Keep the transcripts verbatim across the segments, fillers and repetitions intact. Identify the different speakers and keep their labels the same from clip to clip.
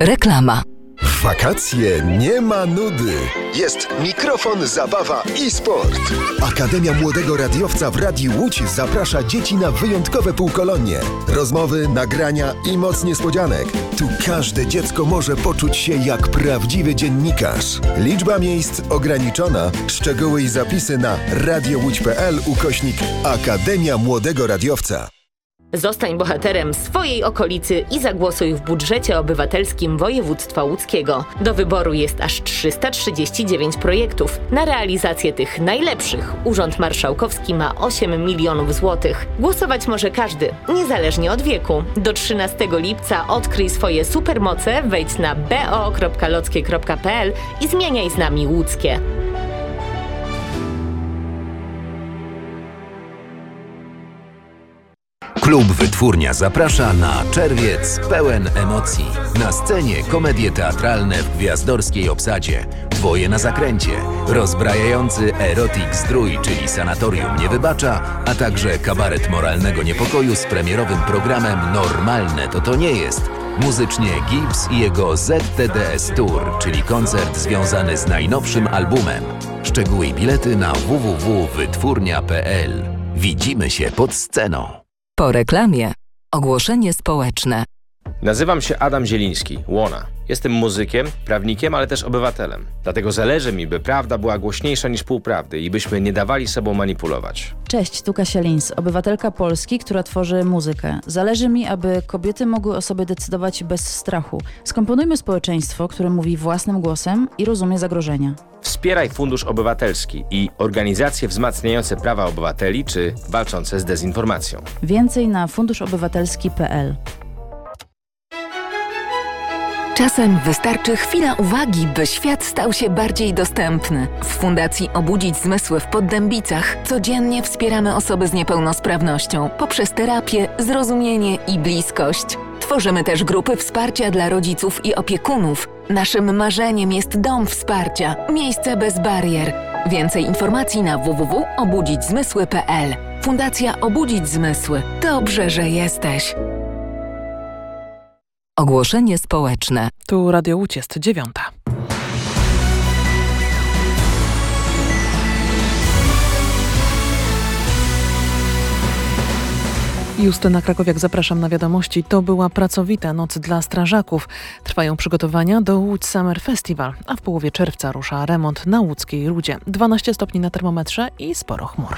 Speaker 1: Reklama.
Speaker 2: W wakacje nie ma nudy. Jest mikrofon, zabawa i sport. Akademia Młodego Radiowca w Radiu Łódź zaprasza dzieci na wyjątkowe półkolonie. Rozmowy, nagrania i moc niespodzianek. Tu każde dziecko może poczuć się jak prawdziwy dziennikarz. Liczba miejsc ograniczona. Szczegóły i zapisy na radiołódź kropka p l ukośnik Akademia Młodego Radiowca.
Speaker 3: Zostań bohaterem swojej okolicy i zagłosuj w budżecie obywatelskim województwa łódzkiego. Do wyboru jest aż trzysta trzydzieści dziewięć projektów. Na realizację tych najlepszych Urząd Marszałkowski ma osiem milionów złotych. Głosować może każdy, niezależnie od wieku. Do trzynastego lipca odkryj swoje supermoce, wejdź na b o kropka lockie kropka p l i zmieniaj z nami łódzkie.
Speaker 4: Klub Wytwórnia zaprasza na czerwiec pełen emocji. Na scenie komedie teatralne w gwiazdorskiej obsadzie, Dwoje na zakręcie, rozbrajający erotik zdrój, czyli Sanatorium nie wybacza, a także kabaret moralnego niepokoju z premierowym programem Normalne to to nie jest. Muzycznie Gibbs i jego Z T D S Tour, czyli koncert związany z najnowszym albumem. Szczegóły i bilety na w w w kropka wytwórnia kropka p l. Widzimy się pod sceną.
Speaker 1: Po reklamie ogłoszenie społeczne.
Speaker 5: Nazywam się Adam Zieliński, Łona. Jestem muzykiem, prawnikiem, ale też obywatelem. Dlatego zależy mi, by prawda była głośniejsza niż półprawdy i byśmy nie dawali sobą manipulować.
Speaker 6: Cześć, tu Kasia Lins, obywatelka Polski, która tworzy muzykę. Zależy mi, aby kobiety mogły o sobie decydować bez strachu. Skomponujmy społeczeństwo, które mówi własnym głosem i rozumie zagrożenia.
Speaker 5: Wspieraj Fundusz Obywatelski i organizacje wzmacniające prawa obywateli czy walczące z dezinformacją.
Speaker 6: Więcej na fundusz obywatelski kropka p l.
Speaker 1: Czasem wystarczy chwila uwagi, by świat stał się bardziej dostępny. W Fundacji Obudzić Zmysły w Poddębicach codziennie wspieramy osoby z niepełnosprawnością poprzez terapię, zrozumienie i bliskość. Tworzymy też grupy wsparcia dla rodziców i opiekunów. Naszym marzeniem jest dom wsparcia, miejsce bez barier. Więcej informacji na w w w kropka obudzić zmysły kropka p l. Fundacja Obudzić Zmysły. Dobrze, że jesteś. Ogłoszenie społeczne.
Speaker 7: Tu Radio Łódź, jest dziewiąta. Justyna Krakowiak, zapraszam na wiadomości. To była pracowita noc dla strażaków. Trwają przygotowania do Łódź Summer Festival, a w połowie czerwca rusza remont na łódzkiej Rudzie. dwanaście stopni na termometrze i sporo chmur.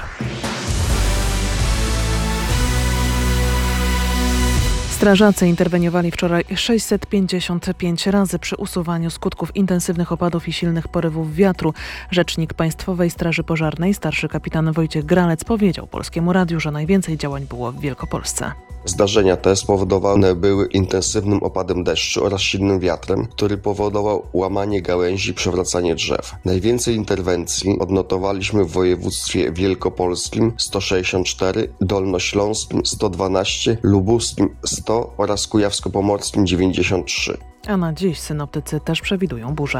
Speaker 7: Strażacy interweniowali wczoraj sześćset pięćdziesiąt pięć razy przy usuwaniu skutków intensywnych opadów i silnych porywów wiatru. Rzecznik Państwowej Straży Pożarnej, starszy kapitan Wojciech Gralec, powiedział Polskiemu Radiu, że najwięcej działań było w Wielkopolsce.
Speaker 8: Zdarzenia te spowodowane były intensywnym opadem deszczu oraz silnym wiatrem, który powodował łamanie gałęzi i przewracanie drzew. Najwięcej interwencji odnotowaliśmy w województwie wielkopolskim sto sześćdziesiąt cztery, dolnośląskim sto dwanaście, lubuskim sto oraz kujawsko-pomorskim dziewięćdziesiąt trzy.
Speaker 7: A na dziś synoptycy też przewidują burzę.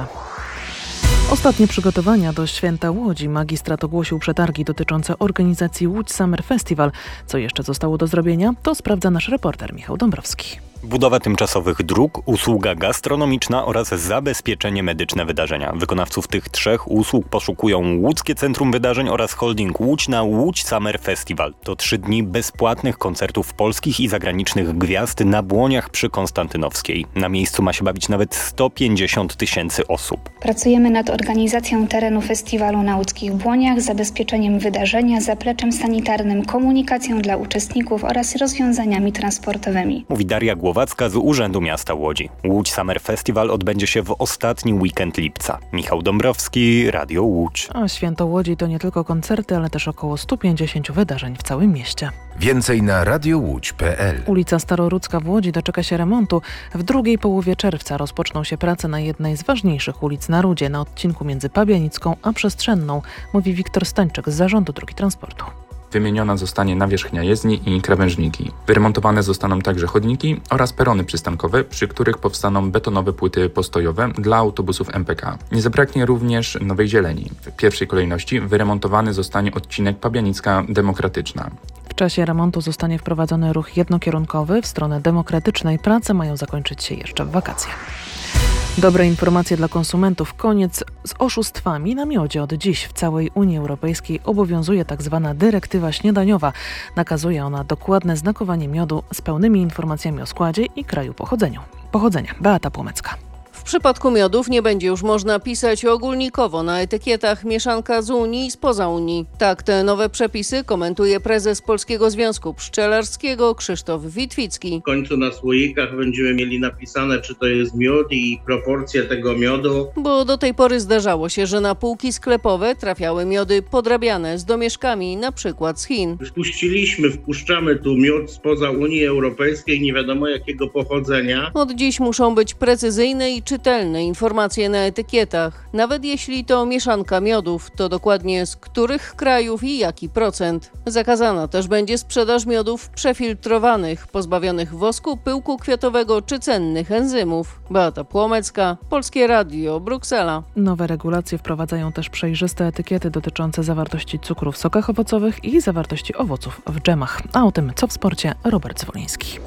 Speaker 7: Ostatnie przygotowania do Święta Łodzi. Magistrat ogłosił przetargi dotyczące organizacji Łódź Summer Festival. Co jeszcze zostało do zrobienia, to sprawdza nasz reporter Michał Dąbrowski.
Speaker 9: Budowa tymczasowych dróg, usługa gastronomiczna oraz zabezpieczenie medyczne wydarzenia. Wykonawców tych trzech usług poszukują Łódzkie Centrum Wydarzeń oraz holding Łódź na Łódź Summer Festival. To trzy dni bezpłatnych koncertów polskich i zagranicznych gwiazd na Błoniach przy Konstantynowskiej. Na miejscu ma się bawić nawet sto pięćdziesiąt tysięcy osób.
Speaker 10: Pracujemy nad organizacją terenu festiwalu na łódzkich Błoniach, zabezpieczeniem wydarzenia, zapleczem sanitarnym, komunikacją dla uczestników oraz rozwiązaniami transportowymi.
Speaker 9: Mówi Daria Głowacka z Urzędu Miasta Łodzi. Łódź Summer Festival odbędzie się w ostatni weekend lipca. Michał Dąbrowski, Radio Łódź.
Speaker 7: A Święto Łodzi to nie tylko koncerty, ale też około sto pięćdziesiąt wydarzeń w całym mieście.
Speaker 4: Więcej na radiołódź kropka p l.
Speaker 7: Ulica Starorudzka w Łodzi doczeka się remontu. W drugiej połowie czerwca rozpoczną się prace na jednej z ważniejszych ulic na Rudzie, na odcinku między Pabianicką a Przestrzenną, mówi Wiktor Stańczyk z Zarządu Dróg i Transportu.
Speaker 11: Wymieniona zostanie nawierzchnia jezdni i krawężniki. Wyremontowane zostaną także chodniki oraz perony przystankowe, przy których powstaną betonowe płyty postojowe dla autobusów M P K. Nie zabraknie również nowej zieleni. W pierwszej kolejności wyremontowany zostanie odcinek Pabianicka Demokratyczna.
Speaker 7: czasie remontu zostanie wprowadzony ruch jednokierunkowy w stronę Demokratycznej. Prace mają zakończyć się jeszcze w wakacje. Dobre informacje dla konsumentów. Koniec z oszustwami na miodzie. Od dziś w całej Unii Europejskiej obowiązuje tzw. dyrektywa śniadaniowa. Nakazuje ona dokładne znakowanie miodu z pełnymi informacjami o składzie i kraju pochodzenia. Pochodzenia. Beata Płomecka.
Speaker 12: W przypadku miodów nie będzie już można pisać ogólnikowo na etykietach mieszanka z Unii i spoza Unii. Tak te nowe przepisy komentuje prezes Polskiego Związku Pszczelarskiego Krzysztof Witwicki.
Speaker 13: W końcu na słoikach będziemy mieli napisane, czy to jest miód i proporcje tego miodu.
Speaker 12: Bo do tej pory zdarzało się, że na półki sklepowe trafiały miody podrabiane z domieszkami, na przykład z Chin.
Speaker 13: Wpuściliśmy, wpuszczamy tu miód spoza Unii Europejskiej, nie wiadomo jakiego pochodzenia.
Speaker 12: Od dziś muszą być precyzyjne i czytelne informacje na etykietach. Nawet jeśli to mieszanka miodów, to dokładnie z których krajów i jaki procent. Zakazana też będzie sprzedaż miodów przefiltrowanych, pozbawionych wosku, pyłku kwiatowego czy cennych enzymów. Beata Płomecka, Polskie Radio, Bruksela.
Speaker 7: Nowe regulacje wprowadzają też przejrzyste etykiety dotyczące zawartości cukru w sokach owocowych i zawartości owoców w dżemach. A o tym, co w sporcie, Robert Zwoliński.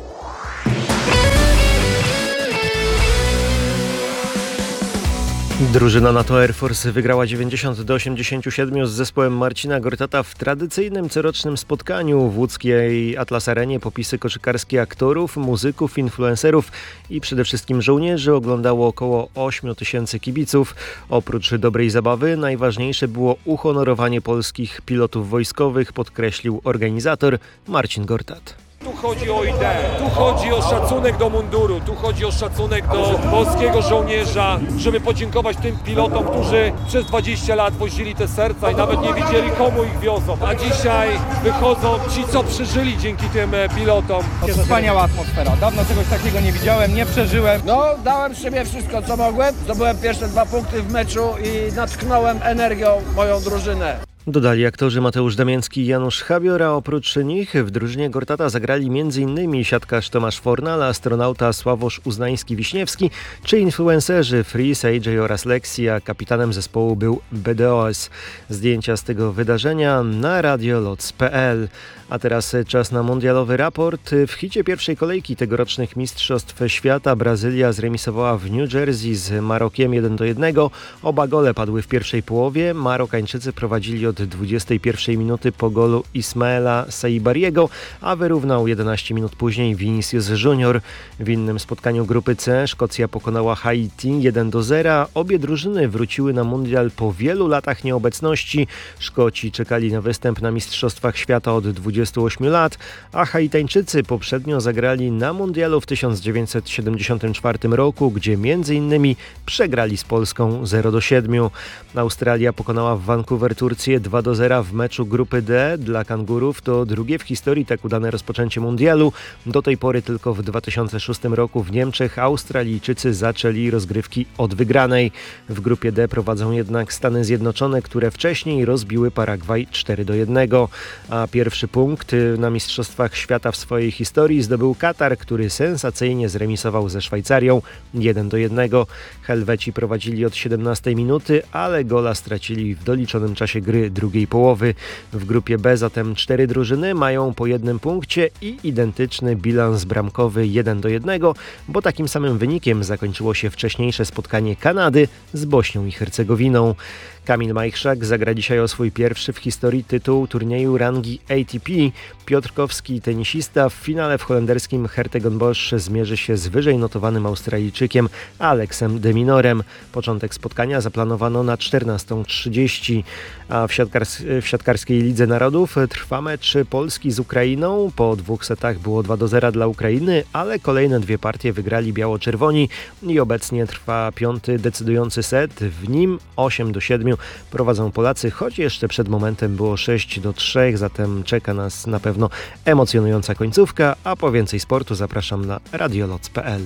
Speaker 14: Drużyna NATO Air Force wygrała dziewięćdziesiąt do osiemdziesięciu siedmiu z zespołem Marcina Gortata w tradycyjnym corocznym spotkaniu w łódzkiej Atlas Arenie. Popisy koszykarskie aktorów, muzyków, influencerów i przede wszystkim żołnierzy oglądało około ośmiu tysięcy kibiców. Oprócz dobrej zabawy najważniejsze było uhonorowanie polskich pilotów wojskowych, podkreślił organizator Marcin Gortat.
Speaker 15: Tu chodzi o ideę, tu chodzi o szacunek do munduru, tu chodzi o szacunek do polskiego żołnierza, żeby podziękować tym pilotom, którzy przez dwadzieścia lat wozili te serca i nawet nie wiedzieli, komu ich wiozą. A dzisiaj wychodzą ci, co przeżyli dzięki tym pilotom.
Speaker 16: Wspaniała atmosfera, dawno czegoś takiego nie widziałem, nie przeżyłem. No, dałem z siebie wszystko, co mogłem, zdobyłem pierwsze dwa punkty w meczu i natknąłem energią moją drużynę.
Speaker 14: Dodali aktorzy Mateusz Damięcki i Janusz Habior, a oprócz nich w drużynie Gortata zagrali m.in. siatkarz Tomasz Fornal, astronauta Sławosz Uznański-Wiśniewski czy influencerzy Freeze, A J oraz Lexi, a kapitanem zespołu był B D O S. Zdjęcia z tego wydarzenia na radioloc kropka p l. A teraz czas na mundialowy raport. W hicie pierwszej kolejki tegorocznych Mistrzostw Świata Brazylia zremisowała w New Jersey z Marokiem jeden do jednego. Oba gole padły w pierwszej połowie. Marokańczycy prowadzili od dwudziestej pierwszej minuty po golu Ismaela Saibariego, a wyrównał jedenaście minut później Vinicius Junior. W innym spotkaniu grupy C Szkocja pokonała Haiti jeden do zera. Obie drużyny wróciły na mundial po wielu latach nieobecności. Szkoci czekali na występ na Mistrzostwach Świata od dwudziestu ośmiu lat, a Haitańczycy poprzednio zagrali na mundialu w tysiąc dziewięćset siedemdziesiątym czwartym roku, gdzie między innymi przegrali z Polską zero do siedmiu. Australia pokonała w Vancouver Turcję dwa do zera w meczu grupy D. Dla kangurów to drugie w historii tak udane rozpoczęcie mundialu. Do tej pory tylko w dwa tysiące szóstym roku w Niemczech Australijczycy zaczęli rozgrywki od wygranej. W grupie D prowadzą jednak Stany Zjednoczone, które wcześniej rozbiły Paragwaj cztery do jednego. A pierwszy punkt na Mistrzostwach Świata w swojej historii zdobył Katar, który sensacyjnie zremisował ze Szwajcarią jeden do jednego. Helweci prowadzili od siedemnastej minuty, ale gola stracili w doliczonym czasie gry drugiej połowy. W grupie B zatem cztery drużyny mają po jednym punkcie i identyczny bilans bramkowy jeden do jednego, bo takim samym wynikiem zakończyło się wcześniejsze spotkanie Kanady z Bośnią i Hercegowiną. Kamil Majchrzak zagra dzisiaj o swój pierwszy w historii tytuł turnieju rangi A T P. Piotrkowski tenisista w finale w holenderskim Hertogenbosch zmierzy się z wyżej notowanym Australijczykiem Alexem de Minorem. Początek spotkania zaplanowano na czternastą trzydzieści, a w, siatkars- w siatkarskiej Lidze Narodów trwa mecz Polski z Ukrainą. Po dwóch setach było dwa do zera dla Ukrainy, ale kolejne dwie partie wygrali biało-czerwoni i obecnie trwa piąty decydujący set. W nim osiem do siedmiu prowadzą Polacy, choć jeszcze przed momentem było sześć do trzech, zatem czeka nas na pewno emocjonująca końcówka, a po więcej sportu zapraszam na radioloc kropka p l.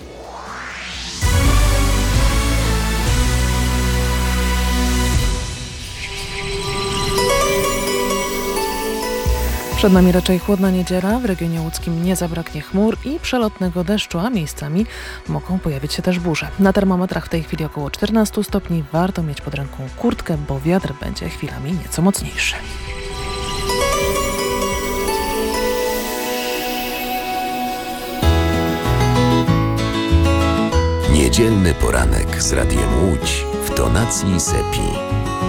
Speaker 7: Przed nami raczej chłodna niedziela, w regionie łódzkim nie zabraknie chmur i przelotnego deszczu, a miejscami mogą pojawić się też burze. Na termometrach w tej chwili około czternaście stopni, warto mieć pod ręką kurtkę, bo wiatr będzie chwilami nieco mocniejszy.
Speaker 4: Niedzielny poranek z Radiem Łódź w tonacji Sepi.